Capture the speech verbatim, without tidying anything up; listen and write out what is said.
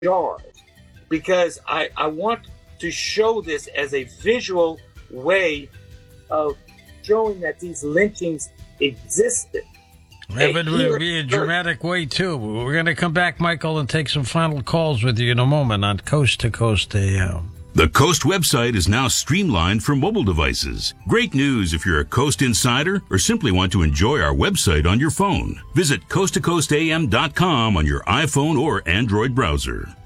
jars because I, I want to show this as a visual way of showing that these lynchings existed. It would be a dramatic way, too. We're going to come back, Michael, and take some final calls with you in a moment on Coast to Coast A M. The Coast website is now streamlined for mobile devices. Great news if you're a Coast insider or simply want to enjoy our website on your phone. Visit coast to coast a m dot com on your iPhone or Android browser.